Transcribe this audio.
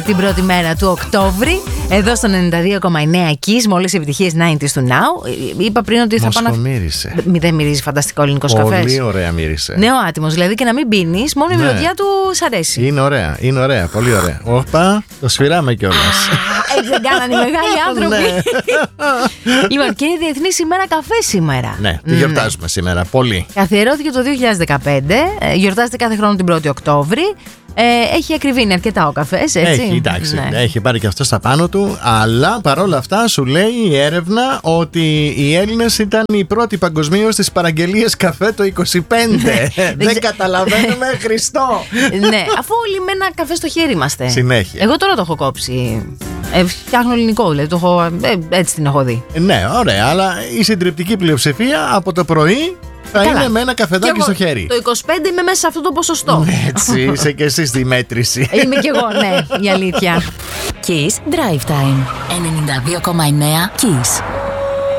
Την πρώτη μέρα του Οκτώβρη, εδώ στο 92,9 Kiss, με όλες τις επιτυχίες 90's του Now. Είπα πριν ότι θα πάω να. Δεν μυρίζει φανταστικό ελληνικός καφές? Πολύ ωραία μύρισε. Νεοάτιμος, δηλαδή και να μην πίνεις, μόνο η μυρωδιά του σ' αρέσει. Είναι ωραία, πολύ ωραία. Όπα, το σφυράμε κιόλας. Έτσι δεν κάνανε οι μεγάλοι άνθρωποι. Λοιπόν, και είναι Διεθνής ημέρα καφέ σήμερα. Ναι, τη γιορτάζουμε σήμερα, πολύ. Καθιερώθηκε το 2015, γιορτάζεται κάθε χρόνο την 1η Οκτώβρη. Έχει ακριβήνει αρκετά ο καφές, έτσι. Έχει, εντάξει, έχει πάρει και αυτό στα πάνω του. Αλλά παρόλα αυτά σου λέει η έρευνα ότι οι Έλληνες ήταν οι πρώτοι παγκοσμίως στις παραγγελίες καφέ το 25. Δεν καταλαβαίνουμε, Χριστό. Ναι, αφού όλοι με ένα καφέ στο χέρι είμαστε. Συνέχεια. Εγώ τώρα το έχω κόψει. Φτιάχνω ελληνικό, δηλαδή έτσι την έχω δει. Ναι, ωραία, αλλά η συντριπτική πλειοψηφία από το πρωί θα είναι με ένα καφεδάκι στο χέρι. Το 25 είμαι μέσα σε αυτό το ποσοστό. Έτσι, είσαι και εσύ στη μέτρηση. Είμαι κι εγώ, ναι, η αλήθεια. Kiss Drive Time 92,9 Kiss.